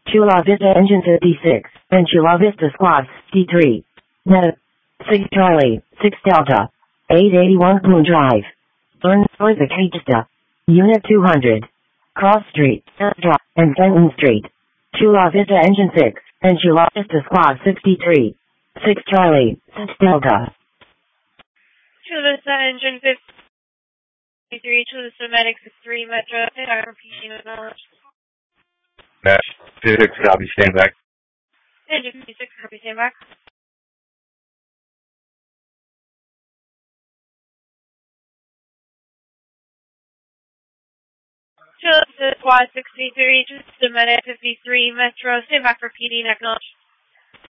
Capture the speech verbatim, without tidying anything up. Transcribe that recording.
Chula Vista Engine fifty-six, and Chula Vista Squad D three. Net six Charlie, six Delta, eight eighty-one Boone Drive. Learn the Vista. Unit two hundred. Cross Street, Drive, and Fenton Street. Chula Vista Engine six, and Chula Vista Squad sixty-three. six Charlie, six Delta. Chula Vista Engine fifty-three, Chula Vista Medic sixty-three, Metro, I'm repeating acknowledged. Match fifty-six, copy, stand back. Engine fifty-six, copy, stand back. Chula Vista Squad sixty-three, Chula Vista Medic fifty-three, Metro, stand back, repeating acknowledged.